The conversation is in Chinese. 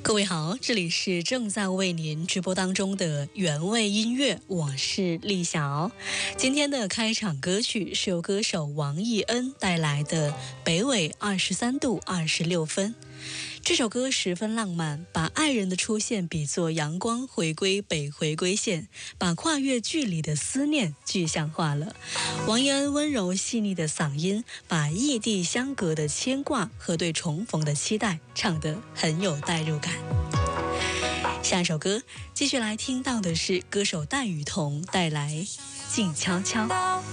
各位好，这里是正在为您直播当中的原味音乐，我是丽晓。今天的开场歌曲是由歌手王艺恩带来的《北纬23度26分》。这首歌十分浪漫，把爱人的出现比作阳光回归北回归线，把跨越距离的思念具象化了。王艺恩温柔细腻的嗓音，把异地相隔的牵挂和对重逢的期待唱得很有代入感。下一首歌继续来听到的是歌手戴雨桐带来《静悄悄》。